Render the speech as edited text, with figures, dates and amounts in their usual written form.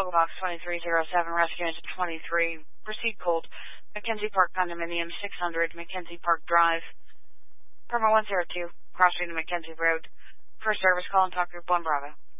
Local Box 2307, Rescue Engine 23. Proceed cold. Mackenzie Park Condominium, 600 Mackenzie Park Drive. Perma 102, crossing to Mackenzie Road. For service, call and talk group 1 Bravo.